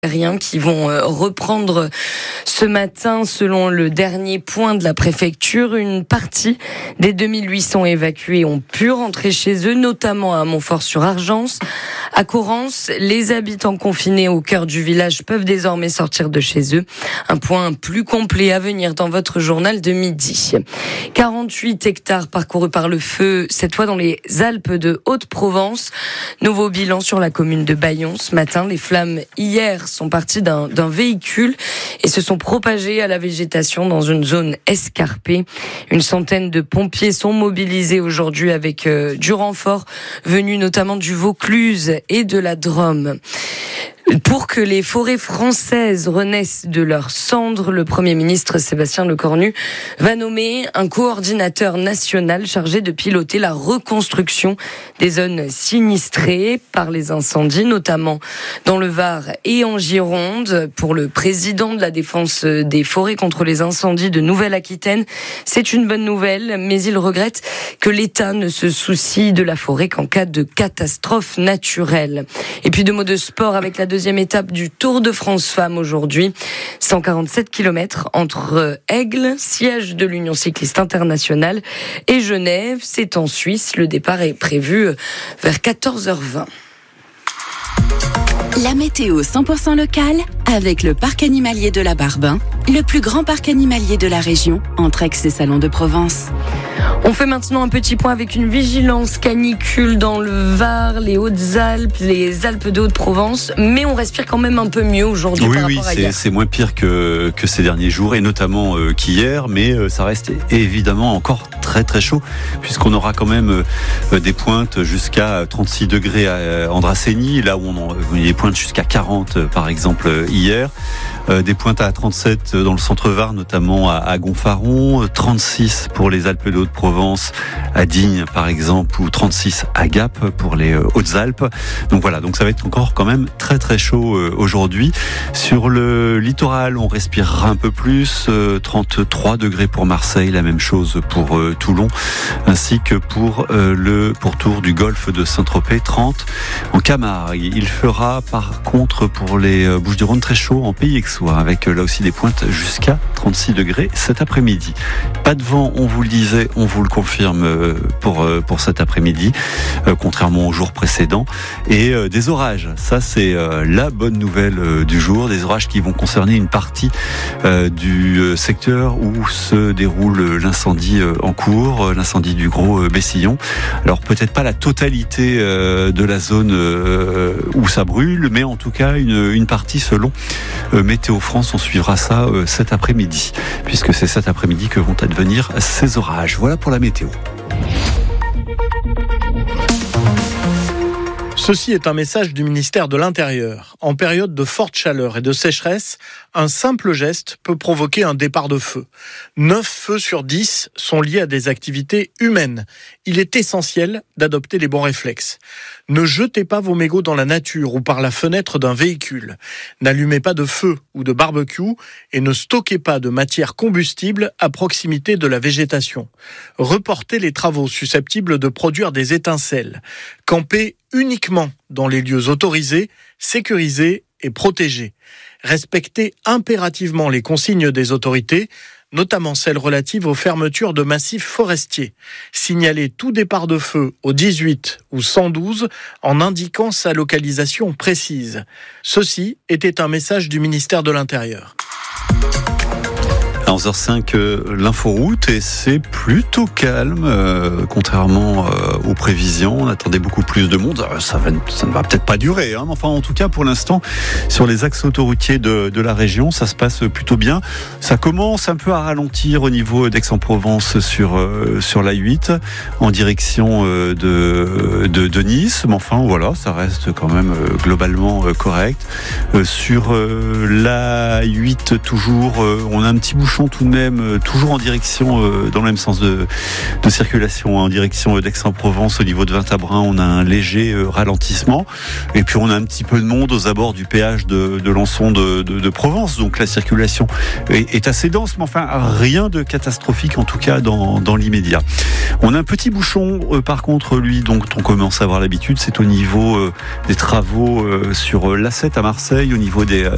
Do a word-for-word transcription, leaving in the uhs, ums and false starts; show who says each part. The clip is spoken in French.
Speaker 1: Rien qui vont reprendre ce matin selon le dernier point de la préfecture. Une partie des deux mille huit cents évacués ont pu rentrer chez eux, notamment à Montfort-sur-Argence. À Corrence, les habitants confinés au cœur du village peuvent désormais sortir de chez eux. Un point plus complet à venir dans votre journal de midi. quarante-huit hectares parcourus par le feu, cette fois dans les Alpes de Haute-Provence. Nouveau bilan sur la commune de Bayon. Ce matin, les flammes hier sont partis d'un, d'un véhicule et se sont propagés à la végétation dans une zone escarpée. Une centaine de pompiers sont mobilisés aujourd'hui avec euh, du renfort venu notamment du Vaucluse et de la Drôme. Pour que les forêts françaises renaissent de leurs cendres, le Premier ministre Sébastien Lecornu va nommer un coordinateur national chargé de piloter la reconstruction des zones sinistrées par les incendies, notamment dans le Var et en Gironde. Pour le président de la défense des forêts contre les incendies de Nouvelle-Aquitaine, c'est une bonne nouvelle, mais il regrette que l'État ne se soucie de la forêt qu'en cas de catastrophe naturelle. Et puis deux mots de sport avec la deuxième étape du Tour de France Femmes aujourd'hui. cent quarante-sept kilomètres entre Aigle, siège de l'Union cycliste internationale, et Genève. C'est en Suisse. Le départ est prévu vers quatorze heures vingt.
Speaker 2: La météo cent pour cent locale avec le parc animalier de la Barbin, le plus grand parc animalier de la région, entre Aix et Salon de Provence.
Speaker 1: On fait maintenant un petit point avec une vigilance canicule dans le Var, les Hautes-Alpes, les Alpes de Haute-Provence, mais on respire quand même un peu mieux aujourd'hui
Speaker 3: oui,
Speaker 1: par
Speaker 3: oui,
Speaker 1: rapport à
Speaker 3: c'est,
Speaker 1: hier.
Speaker 3: c'est moins pire que, que ces derniers jours, et notamment euh, qu'hier, mais euh, ça reste évidemment encore très très chaud, puisqu'on aura quand même euh, des pointes jusqu'à trente-six degrés à Andrassegny, là où on a des pointes jusqu'à quarante euh, par exemple euh, hier, euh, des pointes à trente-sept dans le centre-Var, notamment à, à Gonfaron, trente-six pour les Alpes de Haute-Provence, à Digne par exemple, ou trente-six à Gap pour les euh, Hautes-Alpes. Donc voilà, donc ça va être encore quand même très très chaud euh, aujourd'hui. Sur le littoral, on respirera un peu plus, euh, trente-trois degrés pour Marseille, la même chose pour euh, Toulon, ainsi que pour euh, le pourtour du golfe de Saint-Tropez, trente en Camargue. Il fera par contre pour les euh, Bouches-du-Rhône très chaud en Pays Aixois, avec euh, là aussi des pointes jusqu'à trente-six degrés cet après-midi. Pas de vent, on vous le disait, on vous le confirme euh, pour euh, pour cet après-midi, euh, contrairement aux jours précédents, et euh, des orages. Ça c'est euh, la bonne nouvelle euh, du jour, des orages qui vont concerner une partie euh, du euh, secteur où se déroule l'incendie euh, en cours, euh, l'incendie du Gros euh, Bessillon. Alors peut-être pas la totalité euh, de la zone euh, où ça brûle, mais en tout cas une, une partie selon euh, Météo France. On suivra ça euh, cet après-midi, puisque c'est cet après-midi que vont advenir ces orages. Voilà pour la météo.
Speaker 4: Ceci est un message du ministère de l'Intérieur. En période de forte chaleur et de sécheresse, un simple geste peut provoquer un départ de feu. neuf feux sur dix sont liés à des activités humaines. Il est essentiel d'adopter les bons réflexes. Ne jetez pas vos mégots dans la nature ou par la fenêtre d'un véhicule. N'allumez pas de feu ou de barbecue et ne stockez pas de matière combustible à proximité de la végétation. Reportez les travaux susceptibles de produire des étincelles. Campez uniquement dans les lieux autorisés, sécurisés et protégés. Respectez impérativement les consignes des autorités, notamment celles relatives aux fermetures de massifs forestiers. Signalez tout départ de feu au dix-huit ou cent douze en indiquant sa localisation précise. Ceci était un message du ministère de l'Intérieur.
Speaker 3: À onze heures cinq, euh, l'inforoute, et c'est plutôt calme, euh, contrairement euh, aux prévisions. On attendait beaucoup plus de monde. Ça, va, ça ne va peut-être pas durer, hein, mais enfin, en tout cas, pour l'instant, sur les axes autoroutiers de, de la région, ça se passe plutôt bien. Ça commence un peu à ralentir au niveau d'Aix-en-Provence sur euh, sur l'A huit, en direction euh, de, de de Nice. Mais enfin, voilà, ça reste quand même euh, globalement euh, correct. Euh, sur euh, l'A huit, toujours, euh, on a un petit bouchon tout de même, toujours en direction, euh, dans le même sens de, de circulation, en direction d'Aix-en-Provence. Au niveau de Vintabrin, on a un léger euh, ralentissement. Et puis on a un petit peu de monde aux abords du péage de, de Lançon de, de, de Provence. Donc la circulation est, est assez dense, mais enfin rien de catastrophique, en tout cas dans, dans l'immédiat. On a un petit bouchon, euh, par contre, lui, donc on commence à avoir l'habitude, c'est au niveau euh, des travaux euh, sur l'A sept à Marseille, au niveau des,